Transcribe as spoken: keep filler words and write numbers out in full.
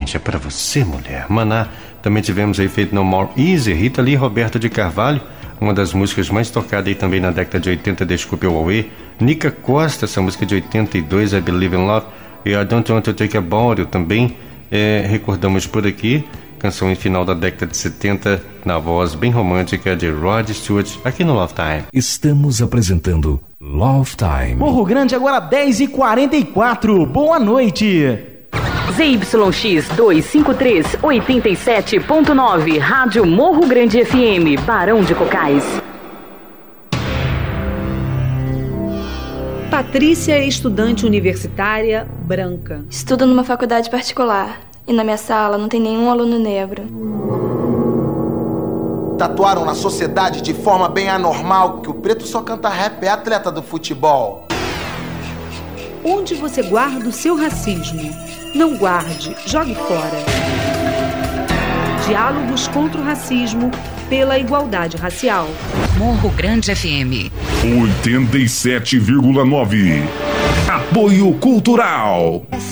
gente, é pra você, mulher. Maná, também tivemos aí Feito No More Easy, Rita Lee, Roberta de Carvalho, uma das músicas mais tocadas aí também na década de oitenta, Desculpe o Huawei. Nica Costa, essa música de oitenta e dois, I Believe in Love. E I Don't Want to Take a Bottle também é, recordamos por aqui. Canção em final da década de setenta, na voz bem romântica de Rod Stewart, aqui no Love Time. Estamos apresentando Love Time. Morro Grande, agora dez e quarenta e quatro. Boa noite. Z Y X duzentos e cinquenta e três, oitenta e sete ponto nove, Rádio Morro Grande F M, Barão de Cocais. Patrícia é estudante universitária branca. Estudo numa faculdade particular e na minha sala não tem nenhum aluno negro. Tatuaram na sociedade de forma bem anormal que o preto só canta rap, é atleta do futebol. Onde você guarda o seu racismo? Não guarde, jogue fora. Diálogos contra o racismo pela igualdade racial. Morro Grande F M oitenta e sete vírgula nove. Apoio Cultural.